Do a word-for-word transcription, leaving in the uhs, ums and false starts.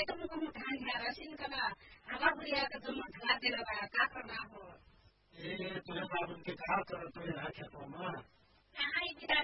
त मुख मुख ठान्या रसिन कला आगा बुढ़िया के तुम ढला देला बा का करना हो ए तुझे बाबू के कहा कर तुझे राखे को मां आई बिदा